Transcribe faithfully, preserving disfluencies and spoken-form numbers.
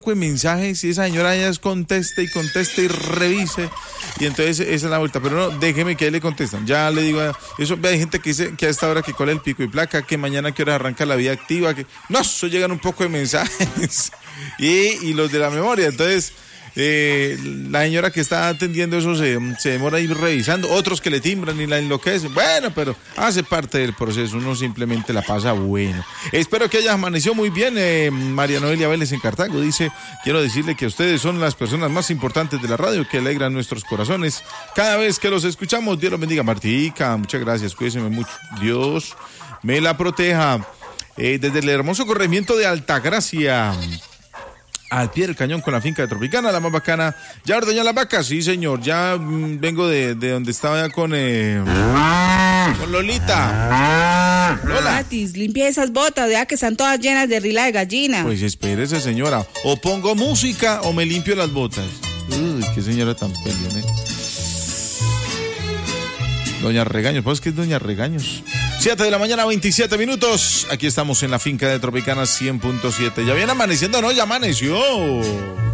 de mensajes y esa señora ya es conteste y conteste y revise y entonces esa es la vuelta, pero no, déjeme que ahí le contestan, ya le digo, eso hay gente que dice que a esta hora que cuál es el pico y placa, que mañana que hora arranca la vida activa, que no, eso llegan un poco de mensajes y, y los de la memoria, entonces eh, la señora que está atendiendo eso se, se demora ir revisando, otros que le timbran y la enloquecen, bueno, pero hace parte del proceso, uno simplemente la pasa bueno. Espero que haya amanecido muy bien. eh, María Noelia Vélez en Cartago dice, quiero decirle que ustedes son las personas más importantes de la radio que alegran nuestros corazones cada vez que los escuchamos. Dios los bendiga. Martica, muchas gracias, cuídense mucho, Dios me la proteja. Eh, desde el hermoso corregimiento de Altagracia, al pie del cañón con la finca de Tropicana, la más bacana. ¿Ya ordeñó las vacas? Sí, señor. Ya mmm, vengo de, de donde estaba con, eh, con Lolita. Lola. Matis, limpia esas botas, vea que están todas llenas de rila de gallina. Pues espérese, señora. O pongo música o me limpio las botas. Uy, qué señora tan peleona, ¿eh? Doña Regaños, pues que es Doña Regaños. siete de la mañana, veintisiete minutos. Aquí estamos en la finca de Tropicana cien punto siete. Ya viene amaneciendo, ¿no? Ya amaneció.